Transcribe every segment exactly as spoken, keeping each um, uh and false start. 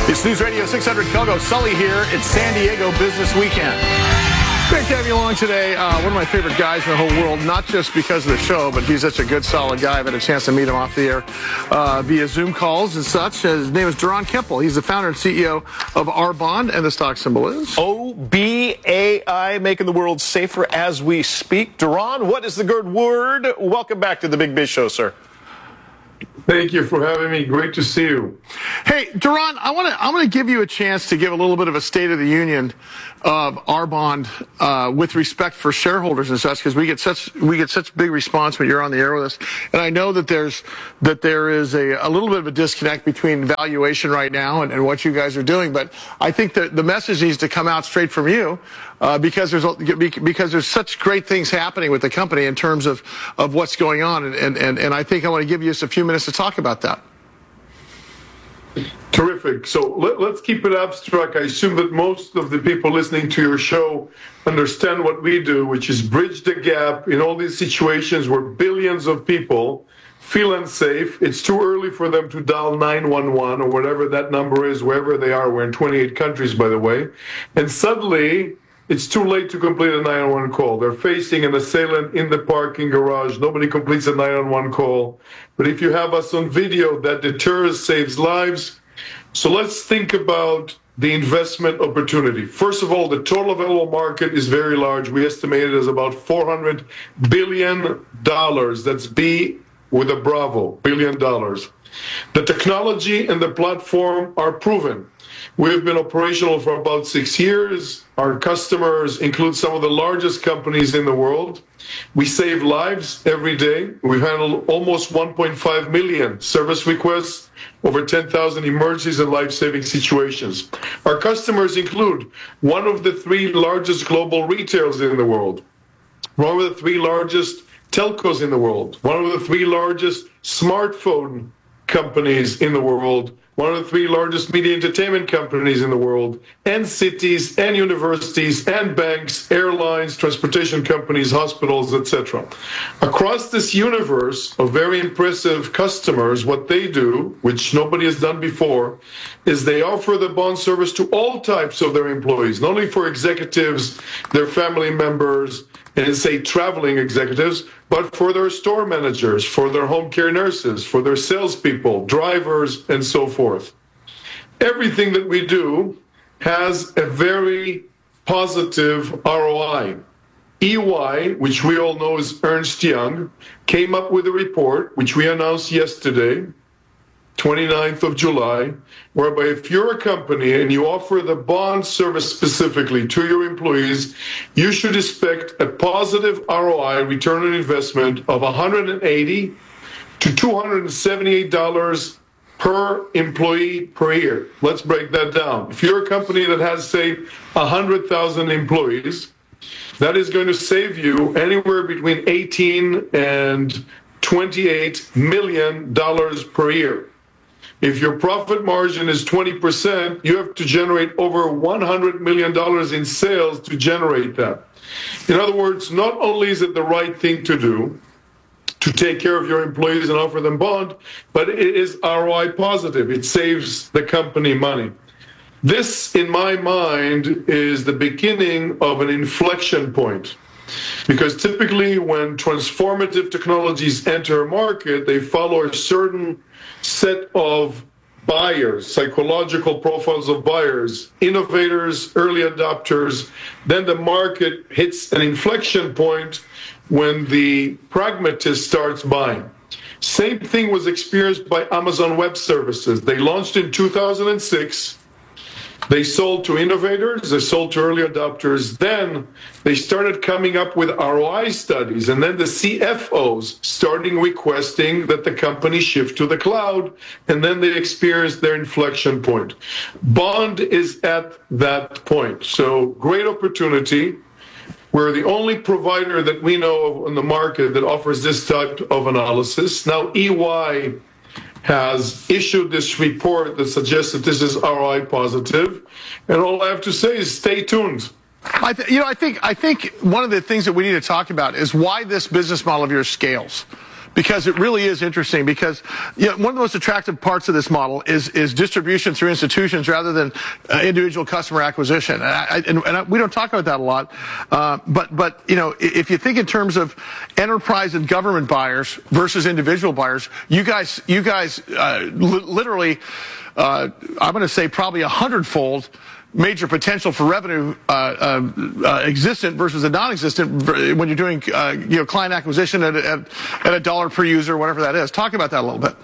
It's News Radio six hundred Kogo. Sully here. It's San Diego Business Weekend. Great to have you along today. Uh, one of my favorite guys in the whole world, not just because of the show, but he's such a good, solid guy. I've had a chance to meet him off the air uh, via Zoom calls and such. His name is Doron Keppel. He's the founder and C E O of Arbonne, and the stock symbol is O B A I, making the world safer as we speak. Doron, what is the good word? Welcome back to the Big Biz Show, sir. Thank you for having me. Great to see you. Hey, Doron, I want to I want to give you a chance to give a little bit of a State of the Union of Arbonne uh, with respect for shareholders and such, because we get such we get such big response when you're on the air with us, and I know that there's that there is a, a little bit of a disconnect between valuation right now and, and what you guys are doing. But I think that the message needs to come out straight from you uh, because there's because there's such great things happening with the company in terms of of what's going on, and and and, and I think I want to give you just a few minutes to talk about that. Terrific. So let, let's keep it abstract. I assume that most of the people listening to your show understand what we do, which is bridge the gap in all these situations where billions of people feel unsafe. It's too early for them to dial nine one one or whatever that number is, wherever they are. We're in twenty-eight countries, by the way. And suddenly, it's too late to complete a nine one one call. They're facing an assailant in the parking garage. Nobody completes a nine one one call. But if you have us on video, that deters, saves lives. So let's think about the investment opportunity. First of all, the total available market is very large. We estimate it as about four hundred billion dollars. That's B with a Bravo, billion dollars. The technology and the platform are proven. We've been operational for about six years. Our customers include some of the largest companies in the world. We save lives every day. We've handled almost one point five million service requests, over ten thousand emergencies and life-saving situations. Our customers include one of the three largest global retailers in the world, one of the three largest telcos in the world, one of the three largest smartphone companies in the world, one of the three largest media entertainment companies in the world, and cities, and universities, and banks, airlines, transportation companies, hospitals, et cetera. Across this universe of very impressive customers, what they do, which nobody has done before, is they offer the bond service to all types of their employees, not only for executives, their family members, and say traveling executives, but for their store managers, for their home care nurses, for their salespeople, drivers, and so forth. Everything that we do has a very positive R O I. E Y, which we all know is Ernst Young, came up with a report, which we announced yesterday, twenty-ninth of July, whereby if you're a company and you offer the bond service specifically to your employees, you should expect a positive R O I, return on investment, of one hundred eighty to two hundred seventy-eight dollars per employee per year. Let's break that down. If you're a company that has, say, one hundred thousand employees, that is going to save you anywhere between eighteen and twenty-eight million dollars per year. If your profit margin is twenty percent, you have to generate over one hundred million dollars in sales to generate that. In other words, not only is it the right thing to do, to take care of your employees and offer them bond, but it is R O I positive. It saves the company money. This, in my mind, is the beginning of an inflection point. Because typically when transformative technologies enter a market, they follow a certain set of buyers, psychological profiles of buyers, innovators, early adopters. Then the market hits an inflection point when the pragmatist starts buying. Same thing was experienced by Amazon Web Services. They launched in two thousand six. They sold to innovators, they sold to early adopters. Then they started coming up with R O I studies, and then the C F Os starting requesting that the company shift to the cloud, and then they experienced their inflection point. Bond is at that point. So great opportunity. We're the only provider that we know of on the market that offers this type of analysis. Now E Y has issued this report that suggests that this is R O I positive, and all I have to say is stay tuned. I th- you know, I think I think one of the things that we need to talk about is why this business model of yours scales. because it really is interesting. Because you know, one of the most attractive parts of this model is is distribution through institutions rather than uh, individual customer acquisition. And, I, and, and I, we don't talk about that a lot. Uh, but but you know, if you think in terms of enterprise and government buyers versus individual buyers, you guys you guys uh, li- literally, uh, I'm going to say probably a hundredfold major potential for revenue uh, uh, uh, existent versus a non-existent when you're doing uh, you know client acquisition at, at, at a dollar per user, whatever that is. Talk about that a little bit.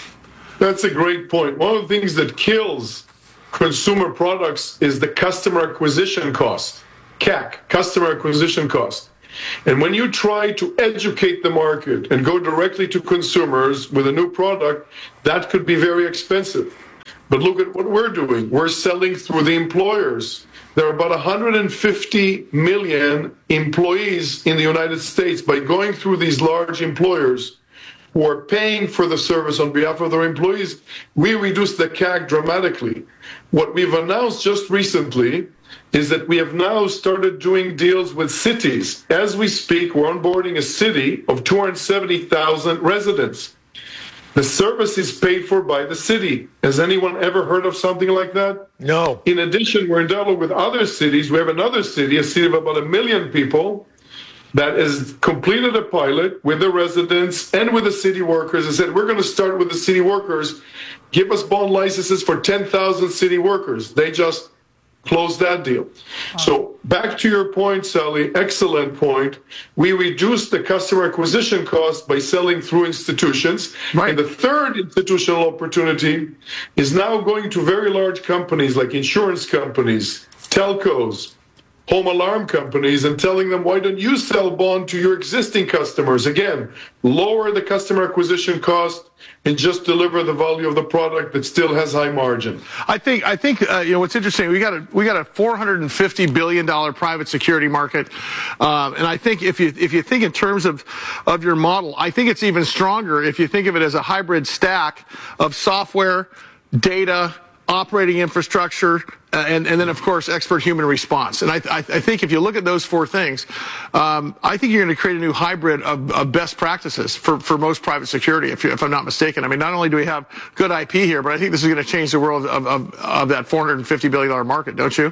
That's a great point. One of the things that kills consumer products is the customer acquisition cost, C A C, customer acquisition cost. And when you try to educate the market and go directly to consumers with a new product, that could be very expensive. But look at what we're doing. We're selling through the employers. There are about one hundred fifty million employees in the United States. By going through these large employers who are paying for the service on behalf of their employees, we reduce the C A C dramatically. What we've announced just recently is that we have now started doing deals with cities. As we speak, we're onboarding a city of two hundred seventy thousand residents. The service is paid for by the city. Has anyone ever heard of something like that? No. In addition, we're in dialogue with other cities. We have another city, a city of about a million people, that has completed a pilot with the residents and with the city workers and said, we're going to start with the city workers. Give us bond licenses for ten thousand city workers. They just close that deal. Wow. So back to your point, Sally, excellent point. We reduce the customer acquisition cost by selling through institutions. Right. And the third institutional opportunity is now going to very large companies like insurance companies, telcos, home alarm companies, and telling them, why don't you sell bond to your existing customers? Again, lower the customer acquisition cost and just deliver the value of the product that still has high margin. I think I think uh, you know what's interesting. We got a we got a four hundred fifty billion dollar private security market, uh, and I think if you if you think in terms of of your model, I think it's even stronger if you think of it as a hybrid stack of software, data, operating infrastructure, uh, and, and then, of course, expert human response. And I, I, I think if you look at those four things, um, I think you're going to create a new hybrid of, of best practices for, for most private security, if, you, if I'm not mistaken. I mean, not only do we have good I P here, but I think this is going to change the world of, of, of that four hundred fifty billion dollar market, don't you?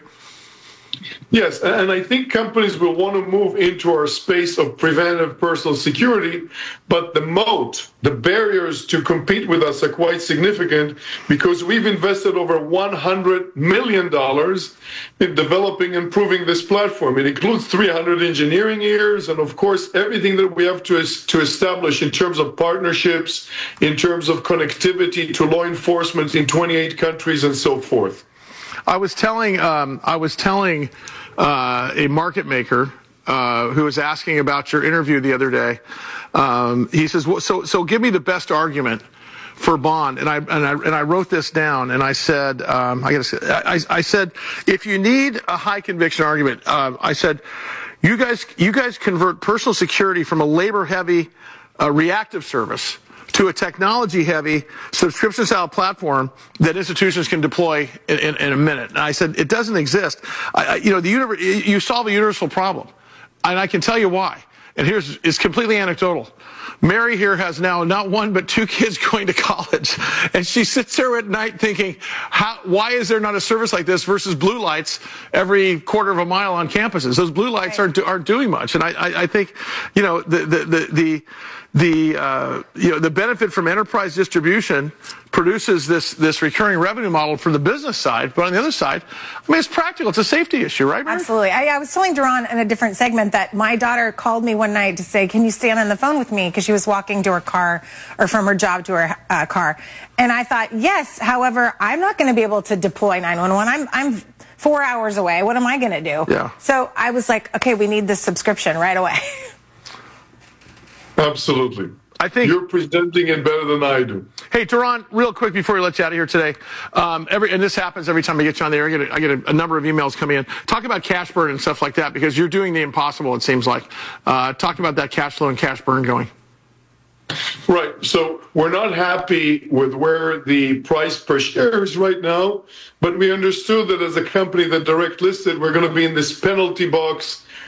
Yes, and I think companies will want to move into our space of preventive personal security, but the moat, the barriers to compete with us are quite significant because we've invested over one hundred million dollars in developing and improving this platform. It includes three hundred engineering years and, of course, everything that we have to, to establish in terms of partnerships, in terms of connectivity to law enforcement in twenty-eight countries and so forth. I was telling um, I was telling uh, a market maker uh, who was asking about your interview the other day. Um, he says, well, "So, so give me the best argument for bond." And I and I and I wrote this down. And I said, um, I gotta, I, I said, if you need a high conviction argument, uh, I said, you guys you guys convert personal security from a labor heavy uh, reactive service to a technology-heavy subscription-style platform that institutions can deploy in, in, in a minute. And I said, it doesn't exist. I, I, you know, the universe, you solve a universal problem, and I can tell you why. And here's, it's completely anecdotal. Mary here has now not one but two kids going to college, and she sits there at night thinking, how, why is there not a service like this versus blue lights every quarter of a mile on campuses? Those blue lights aren't, aren't doing much. And I, I, I think, you know, the, the, the, the The uh, you know the benefit from enterprise distribution produces this this recurring revenue model for the business side, but on the other side, I mean, it's practical. It's a safety issue, right, Mary? Absolutely. I, I was telling Duran in a different segment that my daughter called me one night to say, "Can you stand on the phone with me?" Because she was walking to her car or from her job to her uh, car, and I thought, yes. However, I'm not going to be able to deploy nine one one. I'm I'm four hours away. What am I going to do? Yeah. So I was like, okay, we need this subscription right away. Absolutely. I think you're presenting it better than I do. Hey, Duran, real quick before we let you out of here today, um, every and this happens every time I get you on the air. I get a, I get a, a number of emails coming in. Talk about cash burn and stuff like that because you're doing the impossible. It seems like. Uh, talk about that cash flow and cash burn going. Right. So we're not happy with where the price per share is right now, but we understood that as a company that direct listed, we're going to be in this penalty box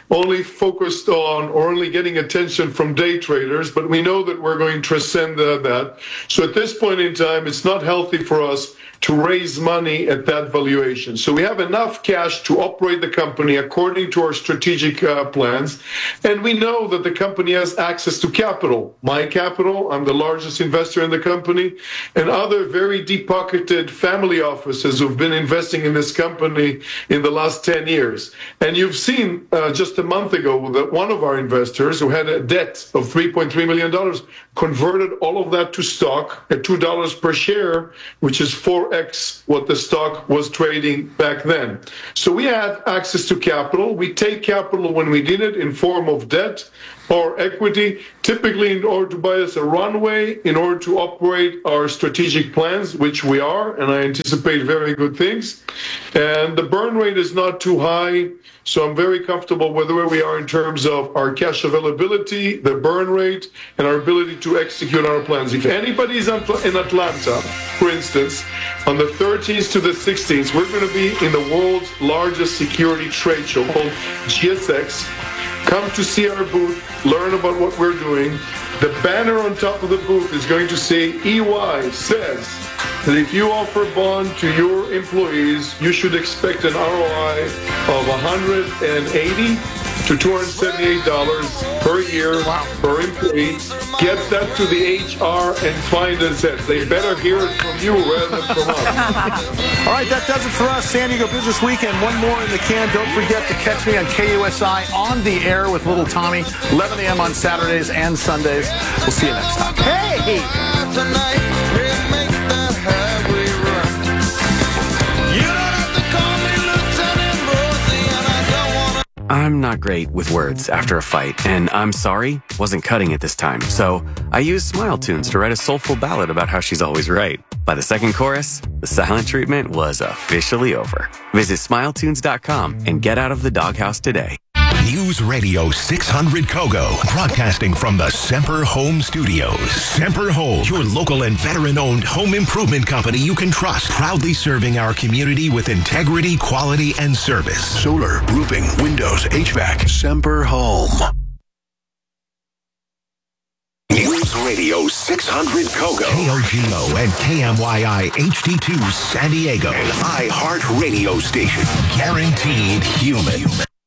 only focused on or only getting attention from day traders, but we know that we're going to transcend uh, that. So at this point in time, it's not healthy for us to raise money at that valuation. So we have enough cash to operate the company according to our strategic uh, plans. And we know that the company has access to capital. My capital, I'm the largest investor in the company, and other very deep-pocketed family offices who've been investing in this company in the last ten years. And you've seen uh, just a month ago that one of our investors who had a debt of three point three million dollars converted all of that to stock at two dollars per share, which is four x what the stock was trading back then. So we have access to capital. We take capital when we need it in form of debt or equity, typically in order to buy us a runway, in order to operate our strategic plans, which we are, and I anticipate very good things. And the burn rate is not too high, so I'm very comfortable with where we are in terms of our cash availability, the burn rate, and our ability to execute our plans. If anybody's in Atlanta, for instance, on the thirteenth to the sixteenth, we're going to be in the world's largest security trade show called G S X. Come to see our booth, learn about what we're doing. The banner on top of the booth is going to say E Y says that if you offer bond to your employees, you should expect an R O I of one hundred eighty to two hundred seventy-eight dollars per year per employee. Get that to the H R and find us that. They better hear it from you rather than from us. All right, that does it for us. San Diego Business Weekend. One more in the can. Don't forget to catch me on K U S I on the air with Little Tommy, eleven a.m. on Saturdays and Sundays. We'll see you next time. Hey! I'm not great with words after a fight, and I'm sorry, wasn't cutting it this time. So I used Smile Tunes to write a soulful ballad about how she's always right. By the second chorus, the silent treatment was officially over. Visit smile tunes dot com and get out of the doghouse today. News Radio six hundred Kogo, broadcasting from the Semper Home Studios. Semper Home, your local and veteran-owned home improvement company you can trust. Proudly serving our community with integrity, quality, and service. Solar, roofing, windows, H V A C. Semper Home. News Radio six hundred Kogo, K O G O and K M Y I H D two San Diego, an iHeart radio station. Guaranteed human.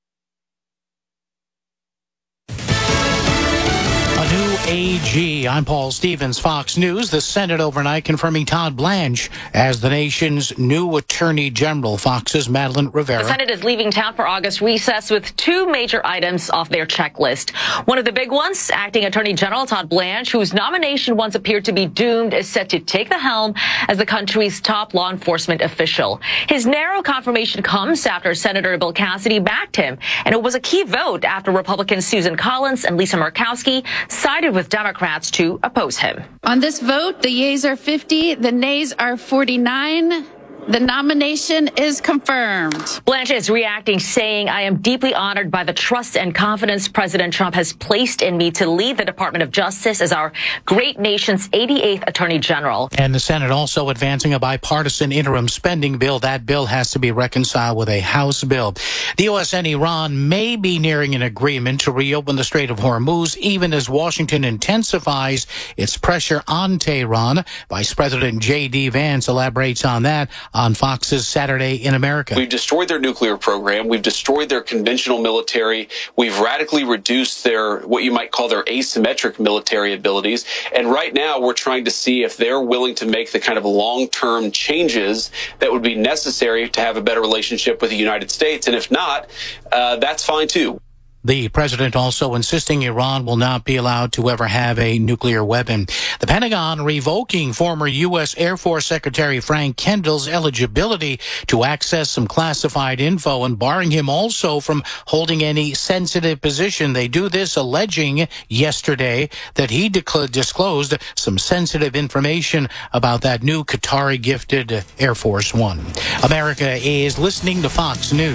A G. I'm Paul Stevens, Fox News. The Senate overnight confirming Todd Blanche as the nation's new Attorney General. Fox's Madeline Rivera. The Senate is leaving town for August recess with two major items off their checklist. One of the big ones, acting Attorney General Todd Blanche, whose nomination once appeared to be doomed, is set to take the helm as the country's top law enforcement official. His narrow confirmation comes after Senator Bill Cassidy backed him, and it was a key vote after Republicans Susan Collins and Lisa Murkowski sided with Democrats to oppose him. On this vote, the yeas are fifty, the nays are forty-nine. The nomination is confirmed. Blanche is reacting, saying, I am deeply honored by the trust and confidence President Trump has placed in me to lead the Department of Justice as our great nation's eighty-eighth Attorney General. And the Senate also advancing a bipartisan interim spending bill. That bill has to be reconciled with a House bill. The U S and Iran may be nearing an agreement to reopen the Strait of Hormuz, even as Washington intensifies its pressure on Tehran. Vice President J D Vance elaborates on that on Fox's Saturday in America. We've destroyed their nuclear program. We've destroyed their conventional military. We've radically reduced their, what you might call their asymmetric military abilities. And right now we're trying to see if they're willing to make the kind of long-term changes that would be necessary to have a better relationship with the United States. And if not, uh, that's fine too. The president also insisting Iran will not be allowed to ever have a nuclear weapon. The Pentagon revoking former U S Air Force Secretary Frank Kendall's eligibility to access some classified info and barring him also from holding any sensitive position. They do this alleging yesterday that he disclosed some sensitive information about that new Qatari-gifted Air Force One. America is listening to Fox News.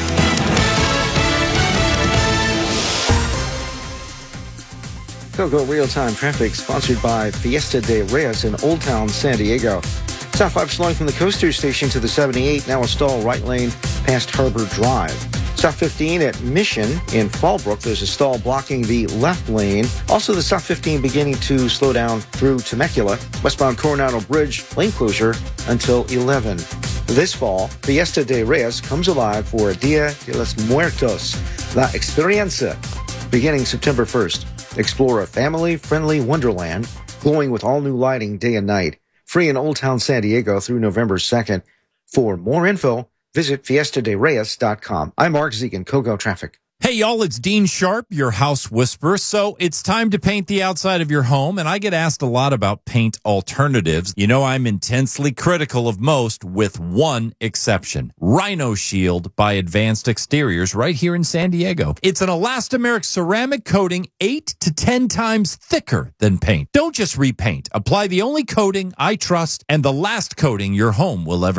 Kogo Real-Time Traffic, sponsored by Fiesta de Reyes in Old Town, San Diego. South five slowing from the Coaster Station to the seventy-eight, now a stall right lane past Harbor Drive. South fifteen at Mission in Fallbrook, there's a stall blocking the left lane. Also, the South fifteen beginning to slow down through Temecula. Westbound Coronado Bridge, lane closure until eleven. This fall, Fiesta de Reyes comes alive for Dia de los Muertos, La Experiencia, beginning September first. Explore a family-friendly wonderland, glowing with all-new lighting day and night. Free in Old Town San Diego through November second. For more info, visit fiesta de reyes dot com. I'm Mark Zegan, Kogo Traffic. Hey, y'all, it's Dean Sharp, your house whisperer. So it's time to paint the outside of your home, and I get asked a lot about paint alternatives. You know, I'm intensely critical of most, with one exception. Rhino Shield by Advanced Exteriors right here in San Diego. It's an elastomeric ceramic coating eight to ten times thicker than paint. Don't just repaint. Apply the only coating I trust and the last coating your home will ever